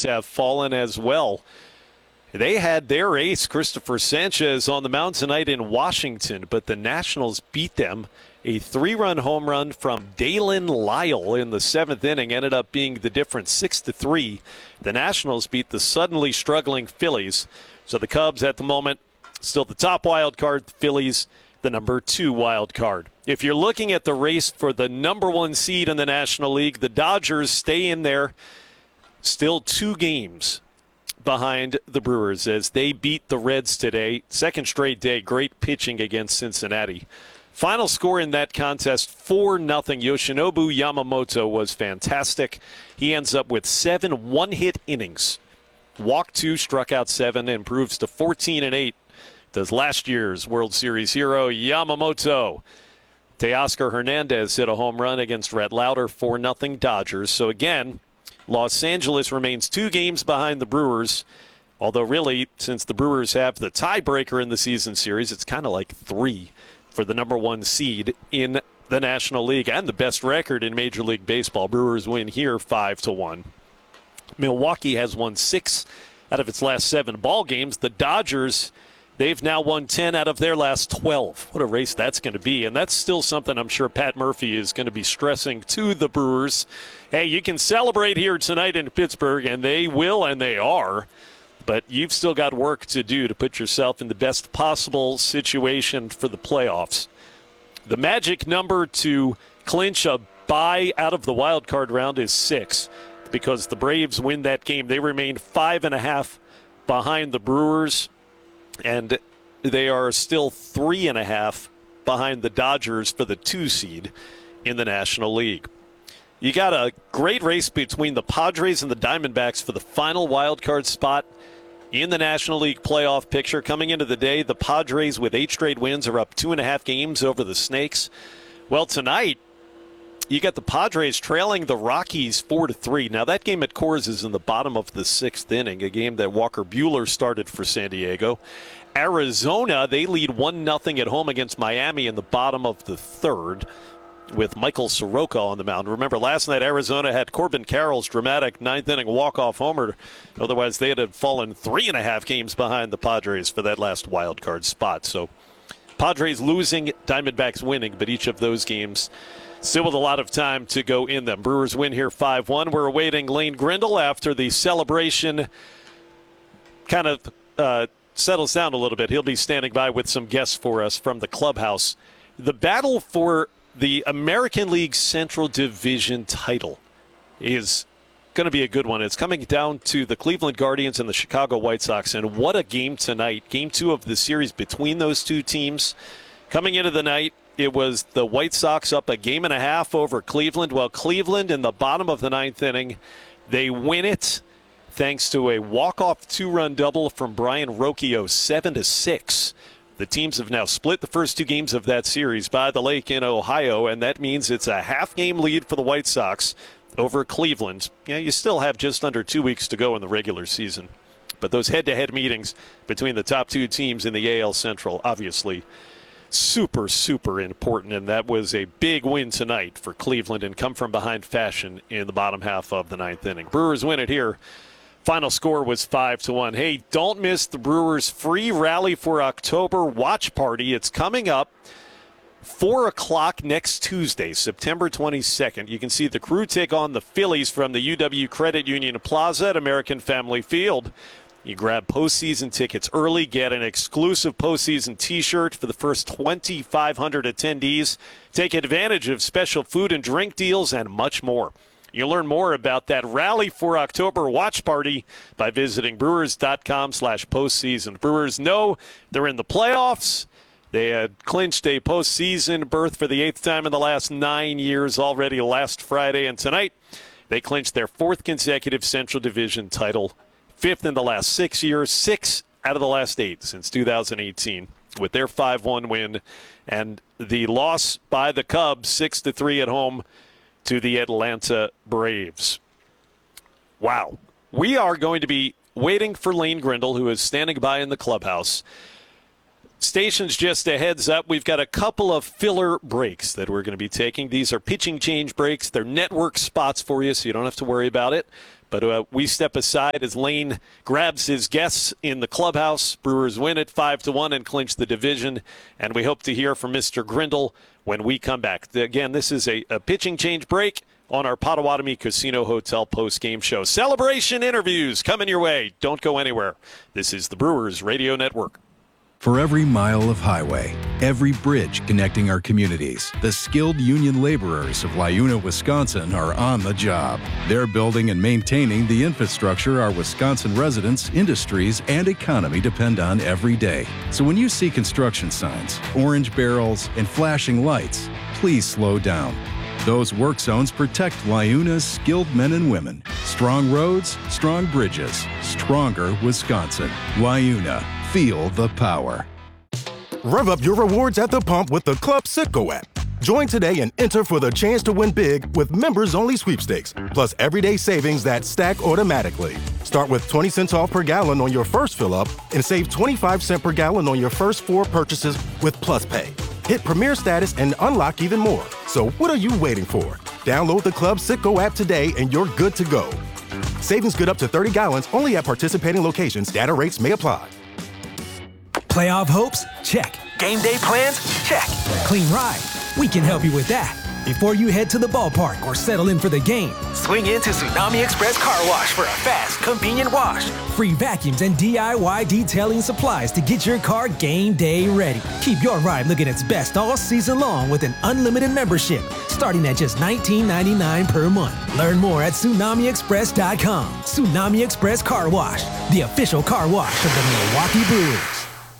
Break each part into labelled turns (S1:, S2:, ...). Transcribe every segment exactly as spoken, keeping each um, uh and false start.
S1: Brewers have fallen as well. They had their ace, Christopher Sanchez, on the mound tonight in Washington, but the Nationals beat them. A three-run home run from Dalen Lyle in the seventh inning ended up being the difference, six to three. The Nationals beat the suddenly struggling Phillies. So the Cubs at the moment still the top wild card, the Phillies the number two wild card. If you're looking at the race for the number one seed in the National League, the Dodgers stay in there, still two games behind the Brewers as they beat the Reds today. Second straight day, great pitching against Cincinnati. Final score in that contest, four nothing. Yoshinobu Yamamoto was fantastic. He ends up with seven one-hit innings. Walked two, struck out seven, improves to fourteen and eight. Does last year's World Series hero Yamamoto. Teoscar Hernandez hit a home run against Rhett Lauder, four nothing Dodgers. So again, Los Angeles remains two games behind the Brewers. Although really, since the Brewers have the tiebreaker in the season series, it's kind of like three for the number one seed in the National League and the best record in Major League Baseball. Brewers win here five to one. Milwaukee has won six out of its last seven ball games. The Dodgers, they've now won ten out of their last twelve. What a race that's going to be. And that's still something I'm sure Pat Murphy is going to be stressing to the Brewers. Hey, you can celebrate here tonight in Pittsburgh, and they will and they are. But you've still got work to do to put yourself in the best possible situation for the playoffs. The magic number to clinch a bye out of the wild card round is six. Because the Braves win that game, they remain five and a half behind the Brewers, and they are still three and a half behind the Dodgers for the two seed in the National League. You got a great race between the Padres and the Diamondbacks for the final wild card spot in the National League playoff picture. Coming into the day, the Padres with eight straight wins are up two and a half games over the Snakes. Well, tonight, you got the Padres trailing the Rockies four to three. Now, that game at Coors is in the bottom of the sixth inning, a game that Walker Buehler started for San Diego. Arizona, they lead one nothing at home against Miami in the bottom of the third with Michael Soroka on the mound. Remember, last night Arizona had Corbin Carroll's dramatic ninth-inning walk-off homer. Otherwise, they had fallen three and a half games behind the Padres for that last wild card spot. So, Padres losing, Diamondbacks winning, but each of those games still with a lot of time to go in them. Brewers win here five one. We're awaiting Lane Grindle after the celebration kind of uh, settles down a little bit. He'll be standing by with some guests for us from the clubhouse. The battle for the American League Central Division title is going to be a good one. It's coming down to the Cleveland Guardians and the Chicago White Sox, and what a game tonight. Game two of the series between those two teams. Coming into the night, it was the White Sox up a game and a half over Cleveland. Well, Cleveland in the bottom of the ninth inning, they win it thanks to a walk-off two-run double from Brian Rocchio, seven to six. The teams have now split the first two games of that series by the lake in Ohio, and that means it's a half-game lead for the White Sox over Cleveland. Yeah, you still have just under two weeks to go in the regular season. But those head-to-head meetings between the top two teams in the A L Central, obviously super, super important, and that was a big win tonight for Cleveland and come-from-behind fashion in the bottom half of the ninth inning. Brewers win it here. Final score was five to one. Hey, don't miss the Brewers' free Rally for October watch party. It's coming up four o'clock next Tuesday, September twenty-second. You can see the Crew take on the Phillies from the U W Credit Union Plaza at American Family Field. You grab postseason tickets early, get an exclusive postseason T-shirt for the first twenty-five hundred attendees. Take advantage of special food and drink deals and much more. You'll learn more about that Rally for October watch party by visiting Brewers.com slash postseason. Brewers know they're in the playoffs. They had clinched a postseason berth for the eighth time in the last nine years already last Friday. And tonight, they clinched their fourth consecutive Central Division title, fifth in the last six years, six out of the last eight since two thousand eighteen with their five one win. And the loss by the Cubs, six to three at home to the Atlanta Braves. Wow. We are going to be waiting for Lane Grindle, who is standing by in the clubhouse, Stations, just a heads up, we've got a couple of filler breaks that we're going to be taking. These are pitching change breaks. They're network spots for you, so you don't have to worry about it. But uh, we step aside as Lane grabs his guests in the clubhouse. Brewers win it five to one and clinch the division. And we hope to hear from Mister Grindle when we come back. Again, this is a, a pitching change break on our Potawatomi Casino Hotel post-game show. Celebration interviews coming your way. Don't go anywhere. This is the Brewers Radio Network.
S2: For every mile of highway, every bridge connecting our communities, the skilled union laborers of Liuna, Wisconsin are on the job. They're building and maintaining the infrastructure our Wisconsin residents, industries, and economy depend on every day. So when you see construction signs, orange barrels, and flashing lights, please slow down. Those work zones protect Liuna's skilled men and women. Strong roads, strong bridges, stronger Wisconsin. Liuna. Feel the power.
S3: Rev up your rewards at the pump with the Club Citgo app. Join today and enter for the chance to win big with members-only sweepstakes, plus everyday savings that stack automatically. Start with twenty cents off per gallon on your first fill-up and save twenty-five cents per gallon on your first four purchases with Plus Pay. Hit Premier status and unlock even more. So what are you waiting for? Download the Club Citgo app today and you're good to go. Savings good up to thirty gallons only at participating locations. Data rates may apply.
S4: Playoff hopes? Check. Game day plans? Check. Clean ride? We can help you with that. Before you head to the ballpark or settle in for the game, swing into Tsunami Express Car Wash for a fast, convenient wash. Free vacuums and D I Y detailing supplies to get your car game day ready. Keep your ride looking its best all season long with an unlimited membership starting at just nineteen ninety-nine per month. Learn more at tsunami express dot com. Tsunami Express Car Wash, the official car wash of the Milwaukee Brewers.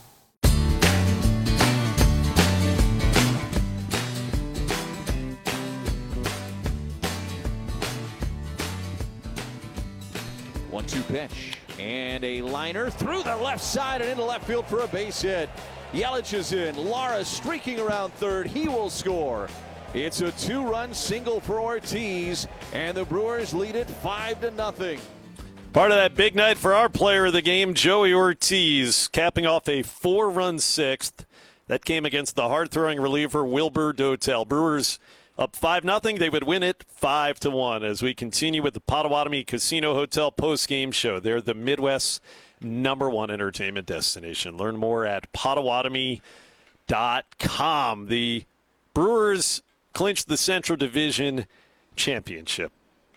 S5: one two pitch and a liner through the left side and into left field for a base hit. Yelich is in. Lara streaking around third. He will score. It's a two-run single for Ortiz, and the Brewers lead it five to nothing.
S1: Part of that big night for our player of the game, Joey Ortiz, capping off a four-run sixth. That came against the hard-throwing reliever Wilbur Dotel. Brewers up five nothing. They would win it five to one as we continue with the Potawatomi Casino Hotel post-game show. They're the Midwest's number one entertainment destination. Learn more at Potawatomi dot com. The Brewers clinched the Central Division Championship.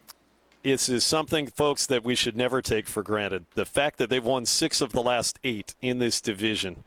S1: This is something, folks, that we should never take for granted. The fact that they've won six of the last eight in this division.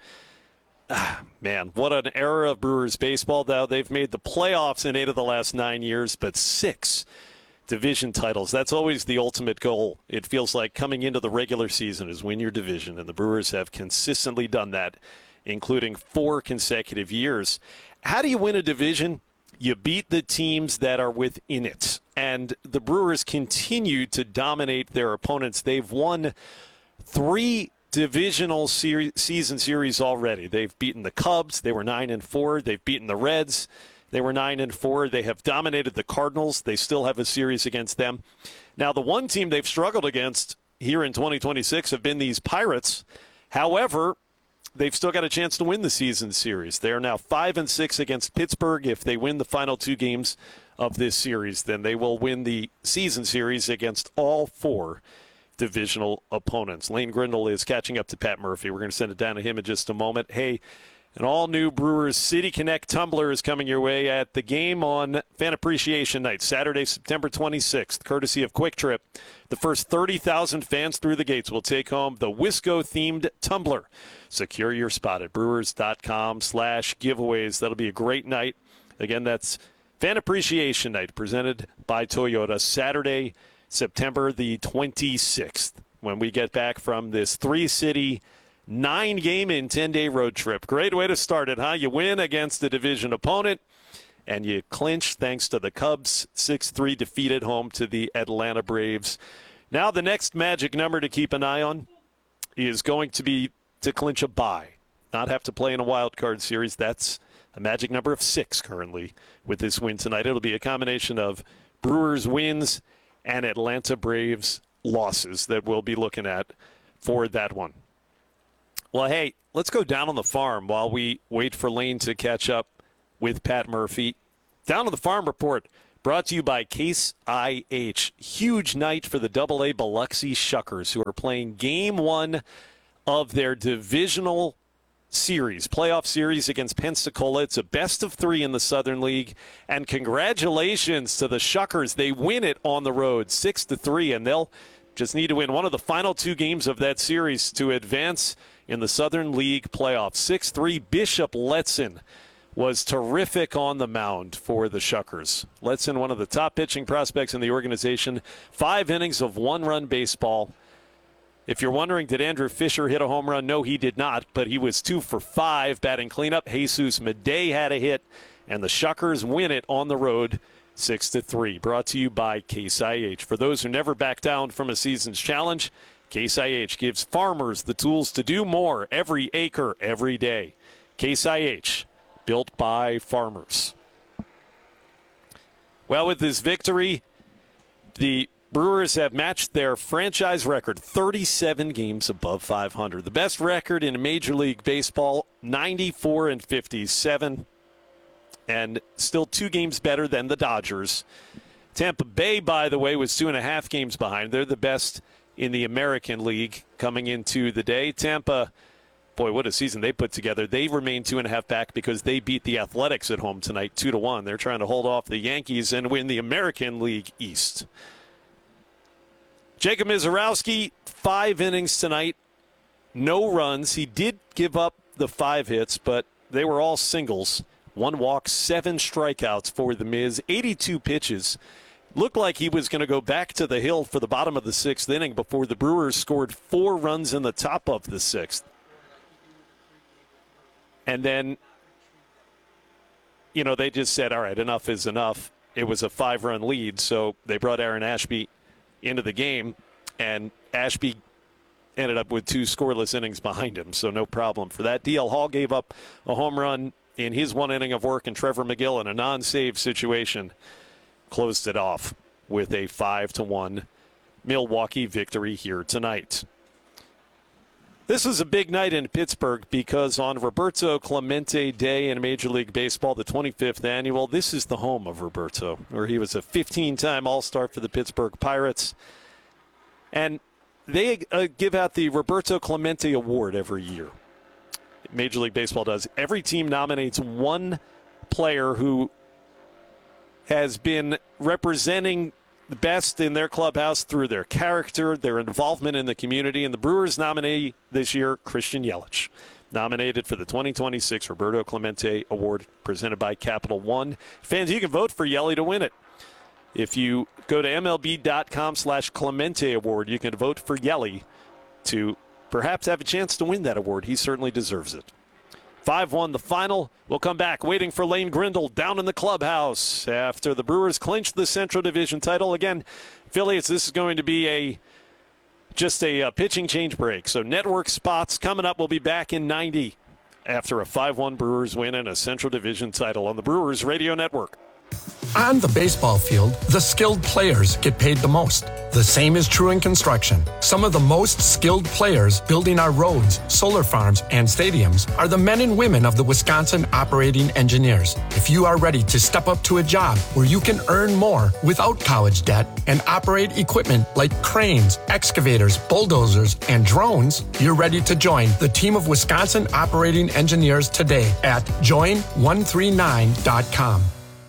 S1: Ah, man, what an era of Brewers baseball. Now they've made the playoffs in eight of the last nine years, but six division titles. That's always the ultimate goal. It feels like coming into the regular season is win your division, and the Brewers have consistently done that, including four consecutive years. How do you win a division? You beat the teams that are within it, and the Brewers continue to dominate their opponents. They've won three divisional series, season series already. They've beaten the Cubs. They were nine and four. They've beaten the Reds. They were nine and four. They have dominated the Cardinals. They still have a series against them. Now, the one team they've struggled against here in twenty twenty-six have been these Pirates. However, they've still got a chance to win the season series. They are now five and six against Pittsburgh. If they win the final two games of this series, then they will win the season series against all four divisional opponents. Lane Grindle is catching up to Pat Murphy. We're going to send it down to him in just a moment. Hey, an all-new Brewers City Connect tumbler is coming your way at the game on Fan Appreciation Night, Saturday, September twenty-sixth, courtesy of Quick Trip. The first thirty thousand fans through the gates will take home the Wisco-themed tumbler. Secure your spot at brewers.com slash giveaways. That'll be a great night. Again, that's Fan Appreciation Night, presented by Toyota, Saturday, September the twenty-sixth, when we get back from this three-city, nine-game and ten-day road trip. Great way to start it, huh? You win against a division opponent, and you clinch thanks to the Cubs' six three defeat at home to the Atlanta Braves. Now the next magic number to keep an eye on is going to be to clinch a bye, not have to play in a wild card series. That's a magic number of six currently with this win tonight. It'll be a combination of Brewers wins and Atlanta Braves losses that we'll be looking at for that one. Well, hey, let's go down on the farm while we wait for Lane to catch up with Pat Murphy. Down on the Farm Report, brought to you by Case I H. Huge night for the double A Biloxi Shuckers, who are playing game one of their divisional series, playoff series against Pensacola. It's a best of three in the Southern League. And congratulations to the Shuckers. They win it on the road, six to three, and they'll just need to win one of the final two games of that series to advance in the Southern League playoffs. six three, Bishop Letson was terrific on the mound for the Shuckers. Letson, one of the top pitching prospects in the organization. Five innings of one-run baseball. If you're wondering, did Andrew Fisher hit a home run? No, he did not, but he was two for five batting cleanup. Jesus Madej had a hit, and the Shuckers win it on the road six to three. Brought to you by Case I H. For those who never back down from a season's challenge, Case I H gives farmers the tools to do more every acre, every day. Case I H, built by farmers. Well, with this victory, the Brewers have matched their franchise record, thirty-seven games above five hundred. The best record in Major League Baseball, ninety-four and fifty-seven. And still two games better than the Dodgers. Tampa Bay, by the way, was two and a half games behind. They're the best in the American League coming into the day. Tampa, boy, what a season they put together. They remain two and a half back because they beat the Athletics at home tonight, two to one. They're trying to hold off the Yankees and win the American League East. Jacob Misiorowski, five innings tonight, no runs. He did give up the five hits, but they were all singles. One walk, seven strikeouts for the Miz, eighty-two pitches. Looked like he was going to go back to the hill for the bottom of the sixth inning before the Brewers scored four runs in the top of the sixth. And then, you know, they just said, all right, enough is enough. It was a five-run lead, so they brought Aaron Ashby into the game, and Ashby ended up with two scoreless innings behind him, so no problem for that. D L Hall gave up a home run in his one inning of work, and Trevor McGill, in a non-save situation, closed it off with a five to one Milwaukee victory here tonight. This is a big night in Pittsburgh because on Roberto Clemente Day in Major League Baseball, the twenty-fifth annual, this is the home of Roberto, where he was a fifteen-time All-Star for the Pittsburgh Pirates. And they uh, give out the Roberto Clemente Award every year. Major League Baseball does. Every team nominates one player who has been representing the best in their clubhouse through their character, their involvement in the community. And the Brewers nominee this year, Christian Yelich, nominated for the twenty twenty-six Roberto Clemente Award presented by Capital One. Fans, you can vote for Yelly to win it. If you go to M L B dot com slash Clemente Award, you can vote for Yelly to perhaps have a chance to win that award. He certainly deserves it. five one the final. We'll come back waiting for Lane Grindle down in the clubhouse after the Brewers clinched the Central Division title. Again, affiliates, this is going to be a just a, a pitching change break. So network spots coming up. We'll be back in ninety after a five one Brewers win and a Central Division title on the Brewers Radio Network.
S6: On the baseball field, the skilled players get paid the most. The same is true in construction. Some of the most skilled players building our roads, solar farms, and stadiums are the men and women of the Wisconsin Operating Engineers. If you are ready to step up to a job where you can earn more without college debt and operate equipment like cranes, excavators, bulldozers, and drones, you're ready to join the team of Wisconsin Operating Engineers today at join one three nine dot com.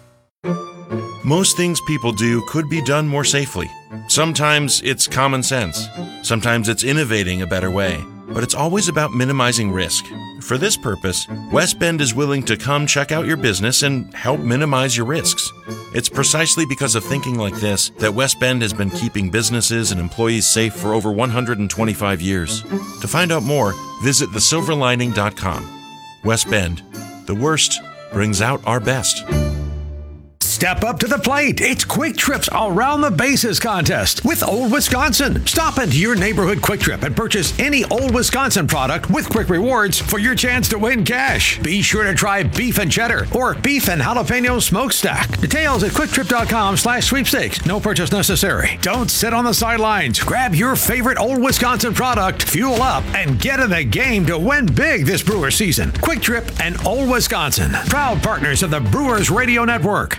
S7: Most things people do could be done more safely. Sometimes it's common sense. Sometimes it's innovating a better way. But it's always about minimizing risk. For this purpose, West Bend is willing to come check out your business and help minimize your risks. It's precisely because of thinking like this that West Bend has been keeping businesses and employees safe for over one hundred twenty-five years. To find out more, visit the silver lining dot com. West Bend. The worst brings out our best.
S8: Step up to the plate. It's Quick Trip's Around the Bases contest with Old Wisconsin. Stop into your neighborhood Quick Trip and purchase any Old Wisconsin product with Quick Rewards for your chance to win cash. Be sure to try beef and cheddar or beef and jalapeno smokestack. Details at quicktrip.com slash sweepstakes. No purchase necessary. Don't sit on the sidelines. Grab your favorite Old Wisconsin product, fuel up, and get in the game to win big this Brewer season. Quick Trip and Old Wisconsin, proud partners of the Brewers Radio Network.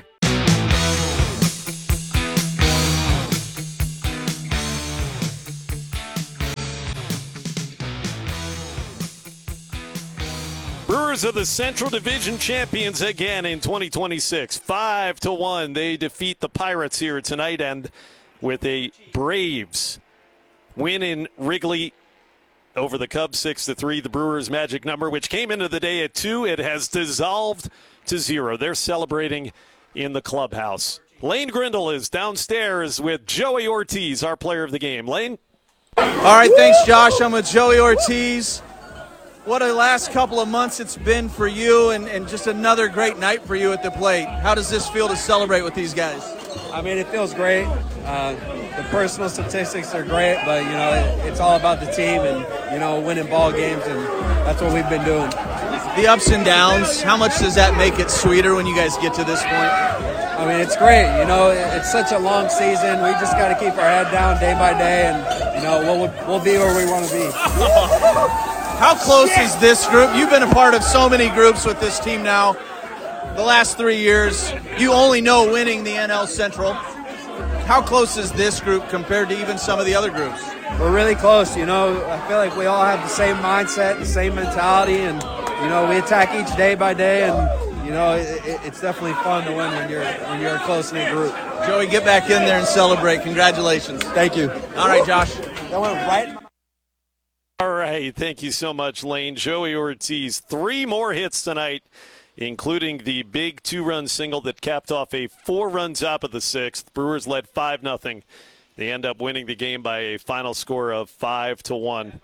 S1: Brewers are the Central Division champions again in twenty twenty-six. Five to one, they defeat the Pirates here tonight, and with a Braves win in Wrigley over the Cubs six to three, the Brewers' magic number, which came into the day at two, it has dissolved to zero. They're celebrating in the clubhouse. Lane Grindle is downstairs with Joey Ortiz, our player of the game. Lane?
S9: All right, thanks, Josh. I'm with Joey Ortiz. What a last couple of months it's been for you, and, and just another great night for you at the plate. How does this feel to celebrate with these guys?
S10: I mean, it feels great. Uh, the personal statistics are great, but, you know, it, it's all about the team and, you know, winning ball games, and that's what we've been doing.
S9: The ups and downs, how much does that make it sweeter when you guys get to this point?
S10: I mean, it's great. You know, it's such a long season. We just got to keep our head down day by day, and, you know, we'll, we'll be where we want to be.
S9: How close is this group? You've been a part of so many groups with this team now. The last three years, you only know winning the N L Central. How close is this group compared to even some of the other groups?
S10: We're really close. You know, I feel like we all have the same mindset, the same mentality, and, you know, we attack each day by day, and, you know, it, it's definitely fun to win when you're when you're a close-knit group.
S9: Joey, get back in there and celebrate. Congratulations.
S10: Thank you.
S9: All right, Josh.
S10: That went right in my-
S1: All right, thank you so much, Lane. Joey Ortiz, three more hits tonight, including the big two-run single that capped off a four-run top of the sixth. Brewers led five nothing. They end up winning the game by a final score of five to one.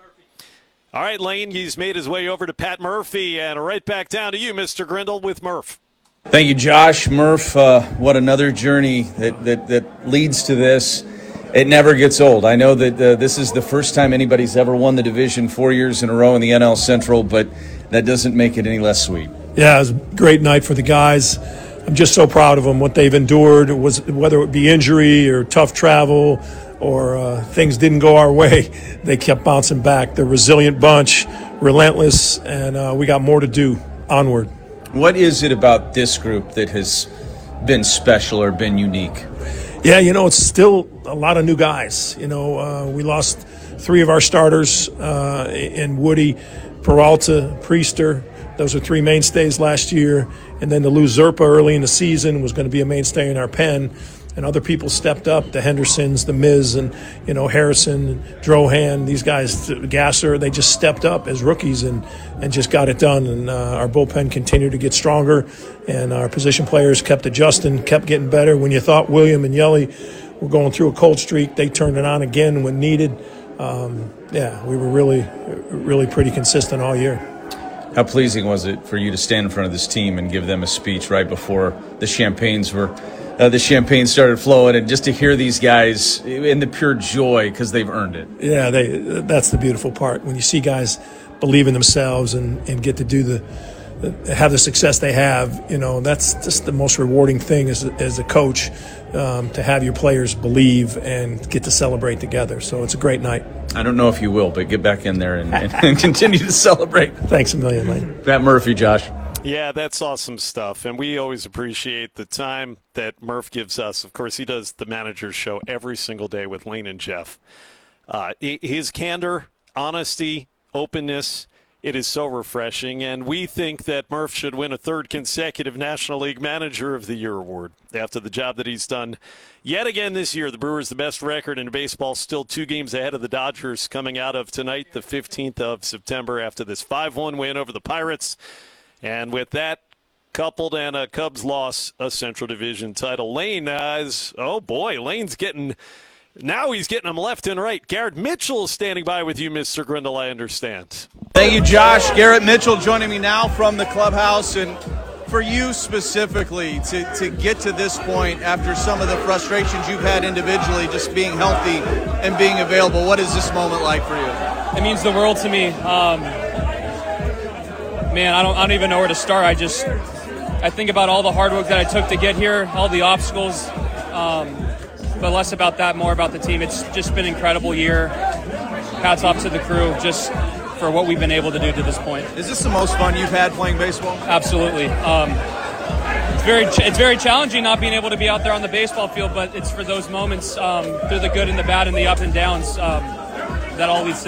S1: All right, Lane, he's made his way over to Pat Murphy, and right back down to you, Mister Grindle, with Murph.
S11: Thank you, Josh. Murph, uh, what another journey that, that, that leads to this. It never gets old. I know that uh, this is the first time anybody's ever won the division four years in a row in the N L Central, but that doesn't make it any less sweet.
S12: Yeah, it was a great night for the guys. I'm just so proud of them, what they've endured, was whether it be injury or tough travel or uh, things didn't go our way. They kept bouncing back. They're a resilient bunch, relentless, and uh, we got more to do. Onward.
S11: What is it about this group that has been special or been unique?
S12: Yeah, you know, it's still a lot of new guys. You know, uh, we lost three of our starters uh, in Woody, Peralta, Priester. Those are three mainstays last year. And then to lose Zerpa early in the season was going to be a mainstay in our pen. And other people stepped up, the Hendersons, the Miz, and, you know, Harrison, Drohan, these guys, Gasser, they just stepped up as rookies and, and just got it done. And uh, our bullpen continued to get stronger, and our position players kept adjusting, kept getting better. When you thought William and Yelly were going through a cold streak, they turned it on again when needed. Um, yeah, we were really, really pretty consistent all year.
S11: How pleasing was it for you to stand in front of this team and give them a speech right before the champagnes were uh, the champagne started flowing, and just to hear these guys in the pure joy because they've earned it?
S12: Yeah, they, that's the beautiful part. When you see guys believe in themselves and, and get to do the, the have the success they have, you know, that's just the most rewarding thing as, as a coach, um, to have your players believe and get to celebrate together. So it's a great night.
S11: I don't know if you will, but get back in there and, and, and continue to celebrate.
S12: Thanks a million, Lane.
S11: Pat Murphy, Josh.
S1: Yeah, that's awesome stuff, and we always appreciate the time that Murph gives us. Of course, he does the manager's show every single day with Lane and Jeff. Uh, his candor, honesty, openness, it is so refreshing, and we think that Murph should win a third consecutive National League Manager of the Year award after the job that he's done yet again this year. The Brewers, the best record in baseball, still two games ahead of the Dodgers coming out of tonight, the fifteenth of September, after this five one win over the Pirates. And with that coupled and a Cubs loss, a Central Division title. Lane is, oh boy, Lane's getting, now he's getting them left and right. Garrett Mitchell is standing by with you, Mister Grindle, I understand.
S9: Thank you, Josh. Garrett Mitchell joining me now from the clubhouse. And For you specifically, to, to get to this point after some of the frustrations you've had individually, just being healthy and being available, what is this moment like for you?
S13: It means the world to me. Um, man, I don't, I don't even know where to start. I just, I think about all the hard work that I took to get here, all the obstacles, um, but less about that, more about the team. It's just been an incredible year. Hats off to the crew, just for what we've been able to do to this point.
S9: Is this the most fun you've had playing baseball?
S13: Absolutely. Um, it's very it's very challenging not being able to be out there on the baseball field, but it's for those moments, um, through the good and the bad and the up and downs, um, that all leads to